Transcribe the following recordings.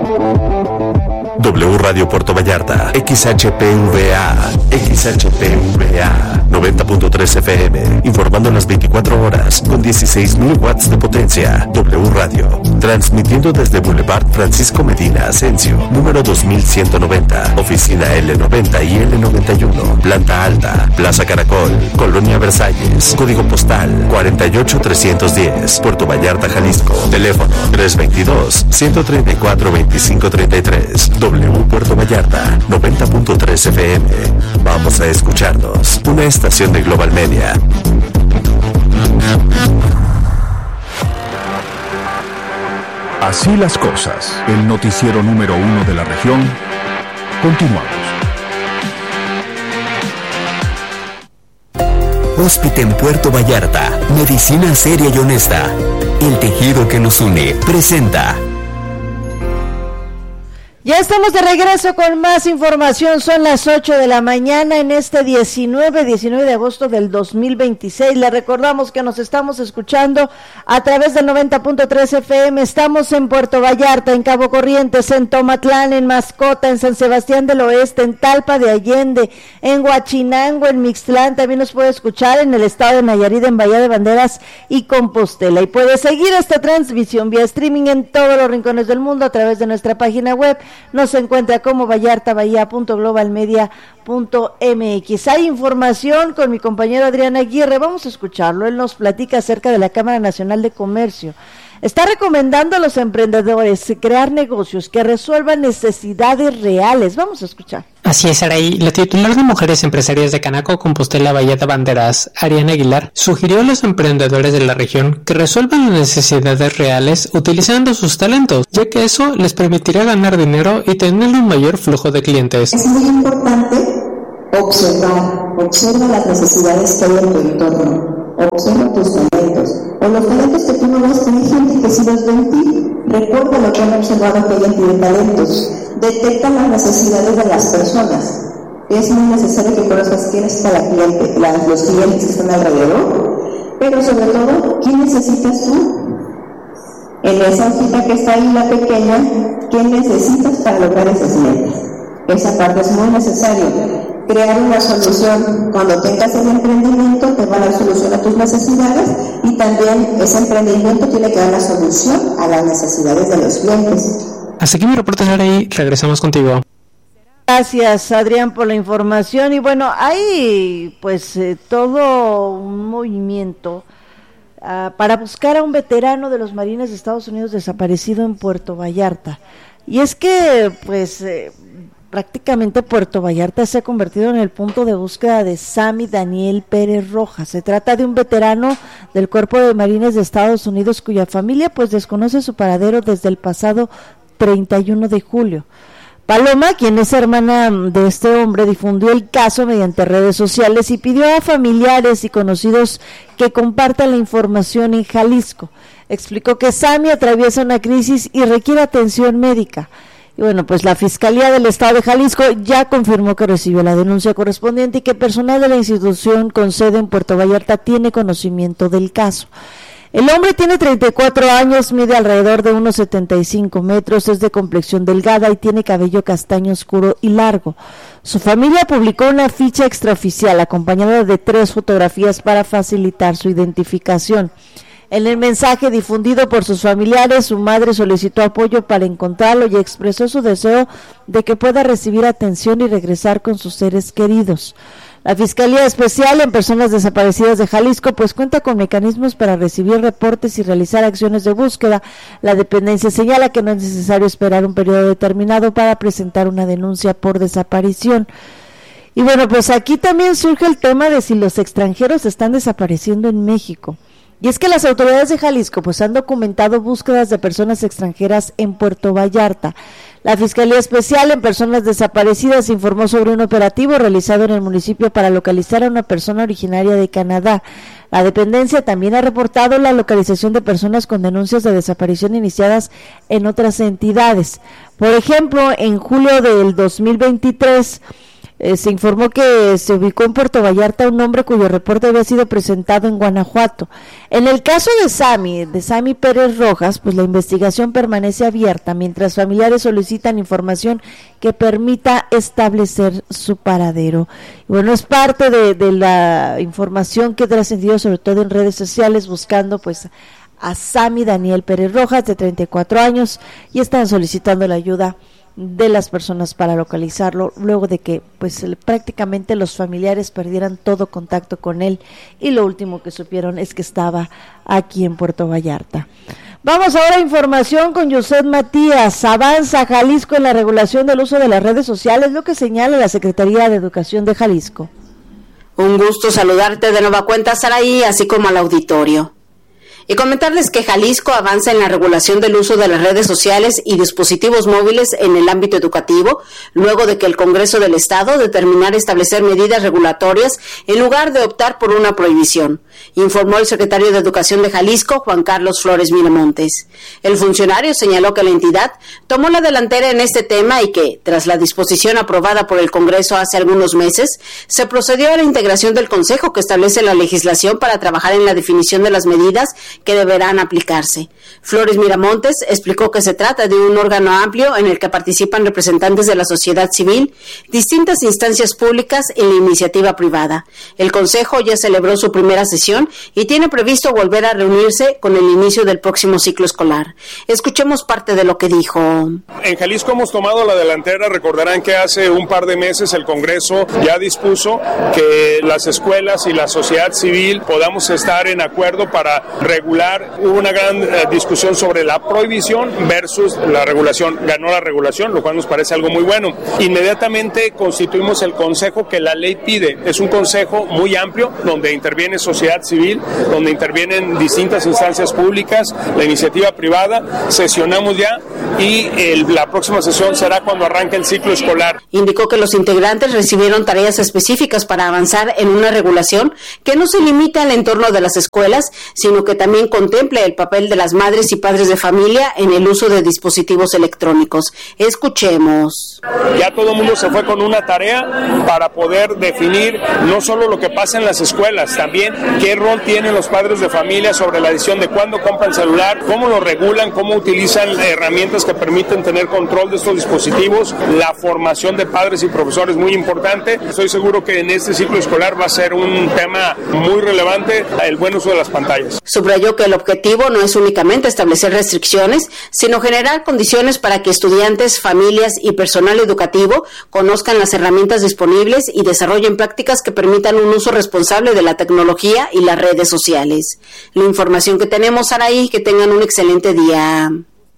W Radio Puerto Vallarta, XHPVA 90.3 FM, informando las 24 horas con 16.000 watts de potencia. W Radio, transmitiendo desde Boulevard Francisco Medina Asensio, número 2190, oficina L90 y L91, planta alta, Plaza Caracol, Colonia Versalles, código postal 48310, Puerto Vallarta, Jalisco, teléfono 322-134-2533. W Puerto Vallarta, 90.3 FM. Vamos a escucharnos. Una estación de Global Media. Así las cosas. El noticiero número 1 de la región. Continuamos. Hóspite en Puerto Vallarta. Medicina seria y honesta. El tejido que nos une. Presenta. Ya estamos de regreso con más información. Son las 8 de la mañana en este 19 de agosto del 2026. Le recordamos que nos estamos escuchando a través del 90.3 FM. Estamos en Puerto Vallarta, en Cabo Corrientes, en Tomatlán, en Mascota, en San Sebastián del Oeste, en Talpa de Allende, en Huachinango, en Mixtlán. También nos puede escuchar en el estado de Nayarit, en Bahía de Banderas y Compostela. Y puede seguir esta transmisión vía streaming en todos los rincones del mundo a través de nuestra página web. Nos encuentra como vallartabahía.globalmedia.mx. Hay información con mi compañero Adrián Aguirre, vamos a escucharlo. Él nos platica acerca de la Cámara Nacional de Comercio. Está recomendando a los emprendedores crear negocios que resuelvan necesidades reales. Vamos a escuchar. Así es, Araí. La titular de Mujeres Empresarias de Canaco, Compostela, Bahía de Banderas, Ariana Aguilar, sugirió a los emprendedores de la región que resuelvan las necesidades reales utilizando sus talentos, ya que eso les permitirá ganar dinero y tener un mayor flujo de clientes. Es muy importante observa las necesidades que hay en tu entorno. Observa tus talentos, o los talentos que tú no ves, pero hay gente que sí los ve en ti. Recuerda lo que han observado que hay en ti de talentos. Detecta las necesidades de las personas. Es muy necesario que conozcas quién es cada cliente, los clientes que están alrededor, pero sobre todo, ¿quién necesitas tú? En esa hojita que está ahí, la pequeña, ¿quién necesitas para lograr ese cliente? Esa parte es muy necesario. Crear una solución. Cuando tengas el emprendimiento te va a dar solución a tus necesidades, y también ese emprendimiento tiene que dar la solución a las necesidades de los clientes. Hasta aquí mi reporte, Araí. Regresamos contigo. Gracias, Adrián, por la información. Y bueno, hay pues todo un movimiento para buscar a un veterano de los Marines de Estados Unidos desaparecido en Puerto Vallarta. Y es que pues prácticamente Puerto Vallarta se ha convertido en el punto de búsqueda de Sammy Daniel Pérez Rojas. Se trata de un veterano del Cuerpo de Marines de Estados Unidos cuya familia pues desconoce su paradero desde el pasado 31 de julio. Paloma, quien es hermana de este hombre, difundió el caso mediante redes sociales y pidió a familiares y conocidos que compartan la información en Jalisco. Explicó que Sammy atraviesa una crisis y requiere atención médica. Y bueno, pues la Fiscalía del Estado de Jalisco ya confirmó que recibió la denuncia correspondiente y que personal de la institución con sede en Puerto Vallarta tiene conocimiento del caso. El hombre tiene 34 años, mide alrededor de unos 75 metros, es de complexión delgada y tiene cabello castaño oscuro y largo. Su familia publicó una ficha extraoficial acompañada de 3 fotografías para facilitar su identificación. En el mensaje difundido por sus familiares, su madre solicitó apoyo para encontrarlo y expresó su deseo de que pueda recibir atención y regresar con sus seres queridos. La Fiscalía Especial en Personas Desaparecidas de Jalisco pues cuenta con mecanismos para recibir reportes y realizar acciones de búsqueda. La dependencia señala que no es necesario esperar un periodo determinado para presentar una denuncia por desaparición. Y bueno, pues aquí también surge el tema de si los extranjeros están desapareciendo en México. Y es que las autoridades de Jalisco pues han documentado búsquedas de personas extranjeras en Puerto Vallarta. La Fiscalía Especial en Personas Desaparecidas informó sobre un operativo realizado en el municipio para localizar a una persona originaria de Canadá. La dependencia también ha reportado la localización de personas con denuncias de desaparición iniciadas en otras entidades. Por ejemplo, en julio del 2023, Se informó que se ubicó en Puerto Vallarta un hombre cuyo reporte había sido presentado en Guanajuato. En el caso de Sammy Pérez Rojas, pues la investigación permanece abierta mientras familiares solicitan información que permita establecer su paradero. Y bueno, es parte de la información que ha trascendido sobre todo en redes sociales buscando pues a Sammy Daniel Pérez Rojas, de 34 años, y están solicitando la ayuda de las personas para localizarlo luego de que pues prácticamente los familiares perdieran todo contacto con él y lo último que supieron es que estaba aquí en Puerto Vallarta. Vamos ahora a información con Yuset Matías. Avanza Jalisco en la regulación del uso de las redes sociales, lo que señala la Secretaría de Educación de Jalisco. Un gusto saludarte de nueva cuenta, Saraí, así como al auditorio. Y comentarles que Jalisco avanza en la regulación del uso de las redes sociales y dispositivos móviles en el ámbito educativo, luego de que el Congreso del Estado determinara establecer medidas regulatorias en lugar de optar por una prohibición, informó el secretario de Educación de Jalisco, Juan Carlos Flores Miramontes. El funcionario señaló que la entidad tomó la delantera en este tema y que, tras la disposición aprobada por el Congreso hace algunos meses, se procedió a la integración del Consejo que establece la legislación para trabajar en la definición de las medidas que deberán aplicarse. Flores Miramontes explicó que se trata de un órgano amplio en el que participan representantes de la sociedad civil, distintas instancias públicas y la iniciativa privada. El Consejo ya celebró su primera sesión y tiene previsto volver a reunirse con el inicio del próximo ciclo escolar. Escuchemos parte de lo que dijo. En Jalisco hemos tomado la delantera. Recordarán que hace un par de meses el Congreso ya dispuso que las escuelas y la sociedad civil podamos estar en acuerdo para regular. Hubo una gran discusión sobre la prohibición versus la regulación. Ganó la regulación, lo cual nos parece algo muy bueno. Inmediatamente constituimos el consejo que la ley pide. Es un consejo muy amplio donde interviene sociedad civil, donde intervienen distintas instancias públicas, la iniciativa privada. Sesionamos ya y la próxima sesión será cuando arranque el ciclo escolar. Indicó que los integrantes recibieron tareas específicas para avanzar en una regulación que no se limita al entorno de las escuelas, sino que también contemple el papel de las madres y padres de familia en el uso de dispositivos electrónicos. Escuchemos. Ya todo el mundo se fue con una tarea para poder definir no solo lo que pasa en las escuelas, también qué rol tienen los padres de familia sobre la decisión de cuándo compran celular, cómo lo regulan, cómo utilizan herramientas que permiten tener control de estos dispositivos. La formación de padres y profesores muy importante. Estoy seguro que en este ciclo escolar va a ser un tema muy relevante el buen uso de las pantallas. Subrayó que el objetivo no es únicamente establecer restricciones, sino generar condiciones para que estudiantes, familias y personal educativo conozcan las herramientas disponibles y desarrollen prácticas que permitan un uso responsable de la tecnología y las redes sociales. La información que tenemos, Saraí, que tengan un excelente día.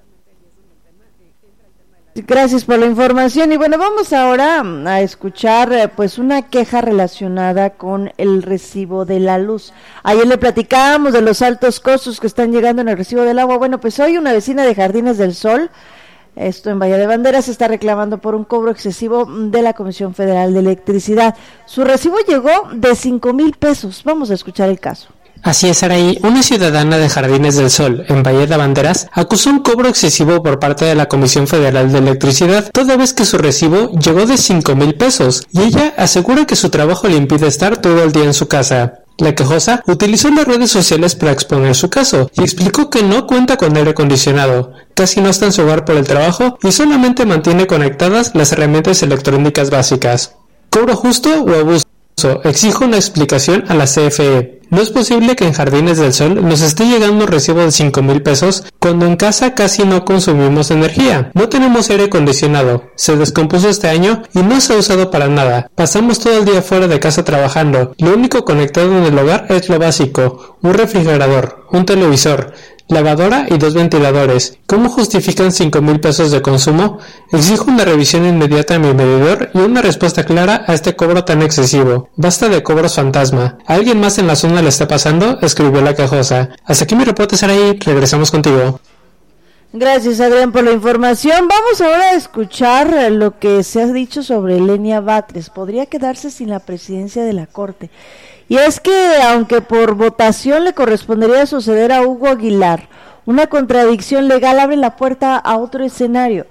Gracias por la información. Y bueno, vamos ahora a escuchar pues una queja relacionada con el recibo de la luz. Ayer le platicábamos de los altos costos que están llegando en el recibo del agua. Bueno, pues hoy una vecina de Jardines del Sol, esto en Bahía de Banderas, se está reclamando por un cobro excesivo de la Comisión Federal de Electricidad. Su recibo llegó de 5,000 pesos. Vamos a escuchar el caso. Así es, Araí, una ciudadana de Jardines del Sol, en Bahía de Banderas, acusó un cobro excesivo por parte de la Comisión Federal de Electricidad, toda vez que su recibo llegó de 5,000 pesos, y ella asegura que su trabajo le impide estar todo el día en su casa. La quejosa utilizó las redes sociales para exponer su caso y explicó que no cuenta con aire acondicionado, casi no está en su hogar por el trabajo y solamente mantiene conectadas las herramientas electrónicas básicas. ¿Cobro justo o abuso? Exijo una explicación a la CFE. No es posible que en Jardines del Sol nos esté llegando un recibo de 5,000 pesos cuando en casa casi no consumimos energía. No tenemos aire acondicionado, se descompuso este año y no se ha usado para nada. Pasamos todo el día fuera de casa trabajando. Lo único conectado en el hogar es lo básico: un refrigerador, un televisor, lavadora y 2 ventiladores. ¿Cómo justifican 5,000 pesos de consumo? Exijo una revisión inmediata de mi medidor y una respuesta clara a este cobro tan excesivo. Basta de cobros fantasma. ¿A alguien más en la zona le está pasando?, escribió la quejosa. Hasta aquí mi reporte, Saraí. Regresamos contigo. Gracias, Adrián, por la información. Vamos ahora a escuchar lo que se ha dicho sobre Lenia Batres. Podría quedarse sin la presidencia de la Corte. Y es que, aunque por votación le correspondería suceder a Hugo Aguilar, una contradicción legal abre la puerta a otro escenario.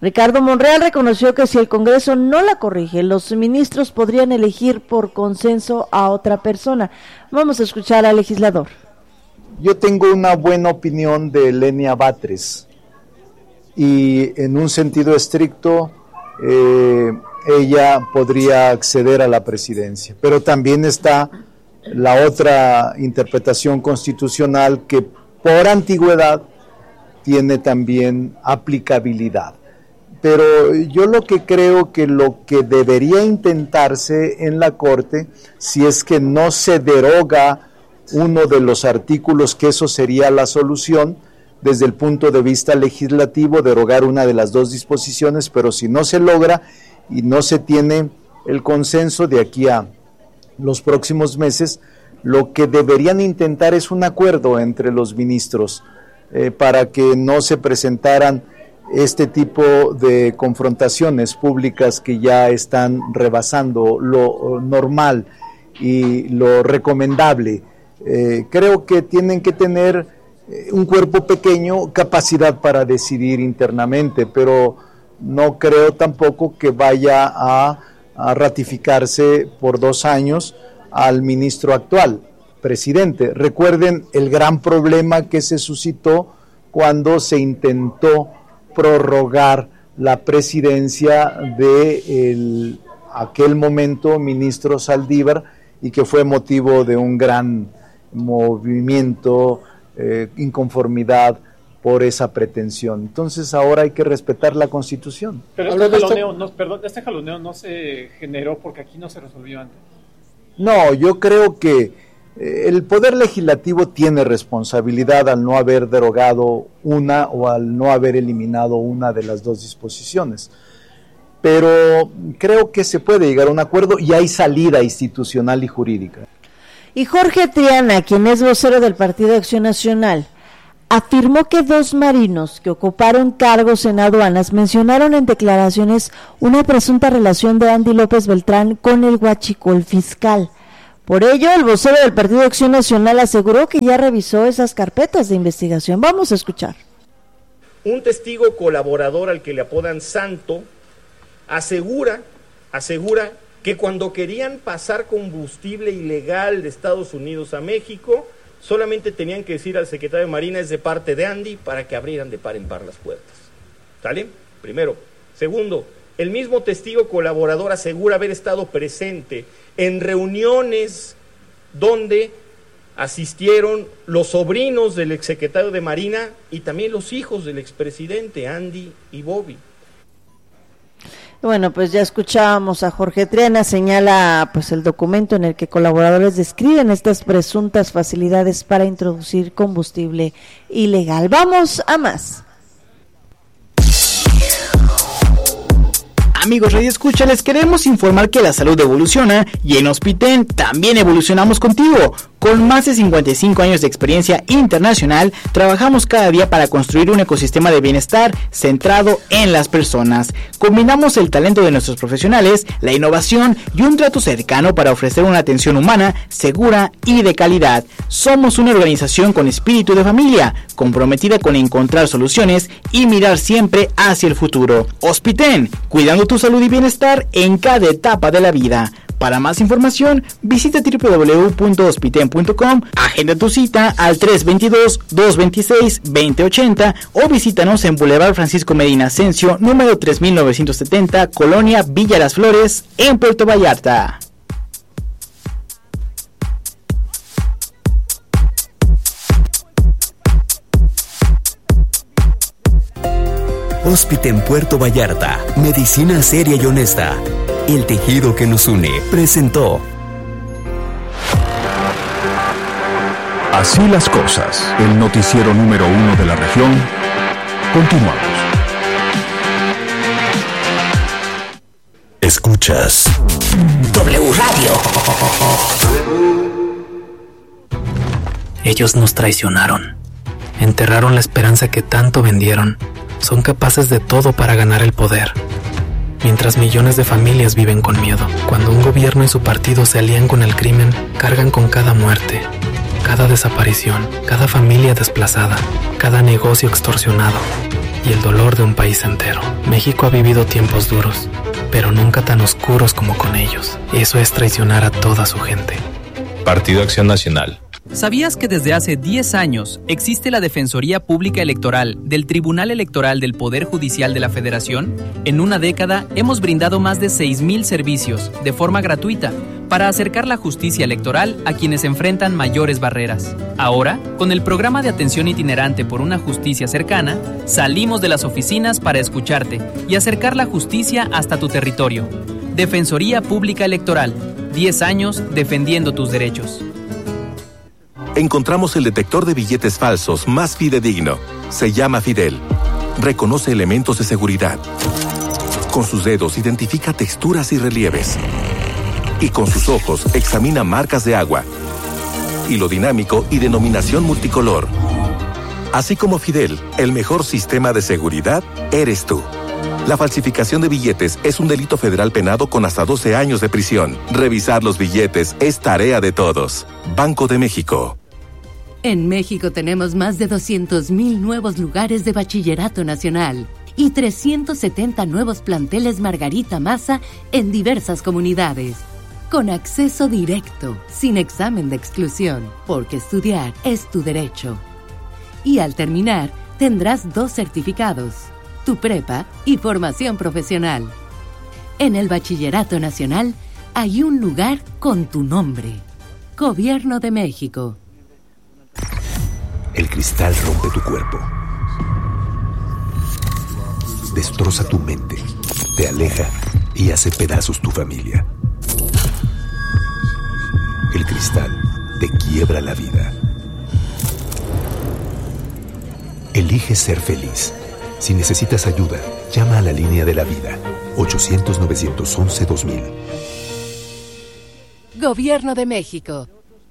Ricardo Monreal reconoció que si el Congreso no la corrige, los ministros podrían elegir por consenso a otra persona. Vamos a escuchar al legislador. Yo tengo una buena opinión de Lenia Batres y en un sentido estricto ella podría acceder a la presidencia, pero también está la otra interpretación constitucional que por antigüedad tiene también aplicabilidad. Pero yo lo que creo que lo que debería intentarse en la Corte, si es que no se deroga uno de los artículos, que eso sería la solución desde el punto de vista legislativo, derogar una de las dos disposiciones, pero si no se logra y no se tiene el consenso de aquí a los próximos meses, lo que deberían intentar es un acuerdo entre los ministros para que no se presentaran este tipo de confrontaciones públicas que ya están rebasando lo normal y lo recomendable. Creo que tienen que tener un cuerpo pequeño, capacidad para decidir internamente, pero no creo tampoco que vaya a ratificarse por 2 años al ministro actual, presidente. Recuerden el gran problema que se suscitó cuando se intentó prorrogar la presidencia de aquel momento ministro Saldívar, y que fue motivo de un gran movimiento, inconformidad por esa pretensión. Entonces ahora hay que respetar la Constitución. Pero este jaloneo no se generó porque aquí no se resolvió antes. No, yo creo que el Poder Legislativo tiene responsabilidad al no haber derogado una o al no haber eliminado una de las dos disposiciones. Pero creo que se puede llegar a un acuerdo y hay salida institucional y jurídica. Y Jorge Triana, quien es vocero del Partido Acción Nacional, afirmó que 2 marinos que ocuparon cargos en aduanas mencionaron en declaraciones una presunta relación de Andy López Beltrán con el huachicol fiscal. Por ello, el vocero del Partido Acción Nacional aseguró que ya revisó esas carpetas de investigación. Vamos a escuchar. Un testigo colaborador al que le apodan Santo asegura que cuando querían pasar combustible ilegal de Estados Unidos a México, solamente tenían que decir al secretario de Marina: es de parte de Andy, para que abrieran de par en par las puertas. ¿Sale? Primero. Segundo, el mismo testigo colaborador asegura haber estado presente en reuniones donde asistieron los sobrinos del exsecretario de Marina y también los hijos del expresidente, Andy y Bobby. Bueno, pues ya escuchábamos a Jorge Triana, señala pues el documento en el que colaboradores describen estas presuntas facilidades para introducir combustible ilegal. Vamos a más. Amigos radioescucha, les queremos informar que la salud evoluciona y en Hospiten también evolucionamos contigo. Con más de 55 años de experiencia internacional, trabajamos cada día para construir un ecosistema de bienestar centrado en las personas. Combinamos el talento de nuestros profesionales, la innovación y un trato cercano para ofrecer una atención humana, segura y de calidad. Somos una organización con espíritu de familia, comprometida con encontrar soluciones y mirar siempre hacia el futuro. Hospiten, cuidando tu salud y bienestar en cada etapa de la vida. Para más información, visita www.hospiten.com, agenda tu cita al 322-226-2080 o visítanos en Boulevard Francisco Medina Ascencio, número 3970, Colonia Villa Las Flores, en Puerto Vallarta. Hospiten Puerto Vallarta, medicina seria y honesta. El tejido que nos une presentó. Así las cosas, el noticiero número 1 de la región. Continuamos. Escuchas W Radio. Ellos nos traicionaron. Enterraron la esperanza que tanto vendieron. Son capaces de todo para ganar el poder. Mientras millones de familias viven con miedo. Cuando un gobierno y su partido se alían con el crimen, cargan con cada muerte, cada desaparición, cada familia desplazada, cada negocio extorsionado. y el dolor de un país entero. México ha vivido tiempos duros, pero nunca tan oscuros como con ellos. Eso es traicionar a toda su gente. Partido Acción Nacional. ¿Sabías que desde hace 10 años existe la Defensoría Pública Electoral del Tribunal Electoral del Poder Judicial de la Federación? En una década hemos brindado más de 6,000 servicios de forma gratuita para acercar la justicia electoral a quienes enfrentan mayores barreras. Ahora, con el programa de atención itinerante por una justicia cercana, salimos de las oficinas para escucharte y acercar la justicia hasta tu territorio. Defensoría Pública Electoral, 10 años defendiendo tus derechos. Encontramos el detector de billetes falsos más fidedigno. Se llama Fidel. Reconoce elementos de seguridad. Con sus dedos identifica texturas y relieves. Y con sus ojos examina marcas de agua, hilo dinámico y denominación multicolor. Así como Fidel, el mejor sistema de seguridad eres tú. La falsificación de billetes es un delito federal penado con hasta 12 años de prisión. Revisar los billetes es tarea de todos. Banco de México. En México tenemos más de 200,000 nuevos lugares de bachillerato nacional y 370 nuevos planteles Margarita Maza en diversas comunidades. Con acceso directo, sin examen de exclusión, porque estudiar es tu derecho. Y al terminar, tendrás 2 certificados, tu prepa y formación profesional. En el Bachillerato Nacional hay un lugar con tu nombre. Gobierno de México. El cristal rompe tu cuerpo, destroza tu mente, te aleja y hace pedazos tu familia. El cristal te quiebra la vida. Elige ser feliz. Si necesitas ayuda, llama a la línea de la vida, 800-911-2000. Gobierno de México.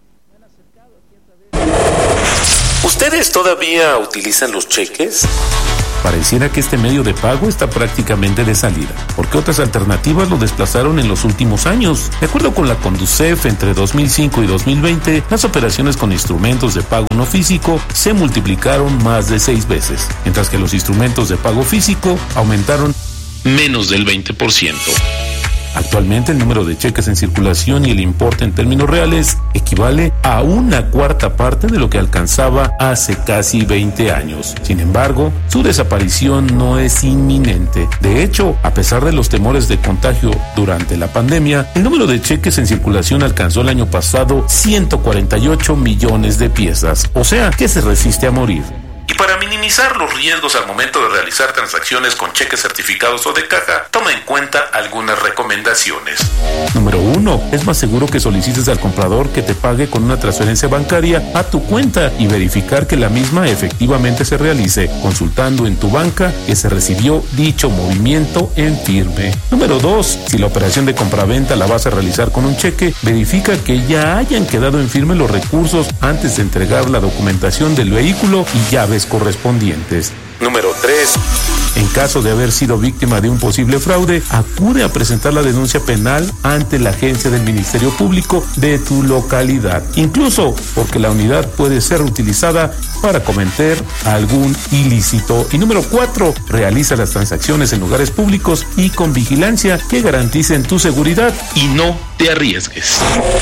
¿Ustedes todavía utilizan los cheques? Pareciera que este medio de pago está prácticamente de salida, porque otras alternativas lo desplazaron en los últimos años. De acuerdo con la Conducef, entre 2005 y 2020, las operaciones con instrumentos de pago no físico se multiplicaron más de 6 veces, mientras que los instrumentos de pago físico aumentaron menos del 20%. Actualmente el número de cheques en circulación y el importe en términos reales equivale a 1/4 parte de lo que alcanzaba hace casi 20 años. Sin embargo, su desaparición no es inminente. De hecho, a pesar de los temores de contagio durante la pandemia, el número de cheques en circulación alcanzó el año pasado 148 millones de piezas, o sea, que se resiste a morir. Y para minimizar los riesgos al momento de realizar transacciones con cheques certificados o de caja, toma en cuenta algunas recomendaciones. Número 1. Es más seguro que solicites al comprador que te pague con una transferencia bancaria a tu cuenta y verificar que la misma efectivamente se realice, consultando en tu banca que se recibió dicho movimiento en firme. Número 2. Si la operación de compraventa la vas a realizar con un cheque, verifica que ya hayan quedado en firme los recursos antes de entregar la documentación del vehículo y llaves correspondientes. Número 3. En caso de haber sido víctima de un posible fraude, acude a presentar la denuncia penal ante la agencia del Ministerio Público de tu localidad, incluso porque la unidad puede ser utilizada para cometer algún ilícito. Y número 4, realiza las transacciones en lugares públicos y con vigilancia que garanticen tu seguridad y no te arriesgues.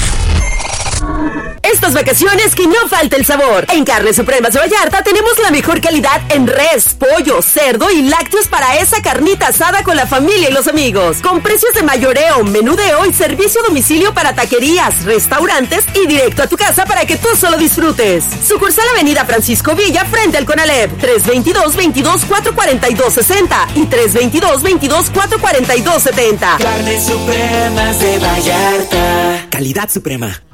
Estas vacaciones que no falte el sabor. En Carnes Supremas de Vallarta tenemos la mejor calidad en res, pollo, cerdo y lácteos para esa carnita asada con la familia y los amigos. Con precios de mayoreo, menudeo y servicio a domicilio para taquerías, restaurantes y directo a tu casa para que tú solo disfrutes. Sucursal Avenida Francisco Villa frente al Conalep, 322-22-442-60 y 322-22-442-70. Carnes Supremas de Vallarta. Calidad suprema.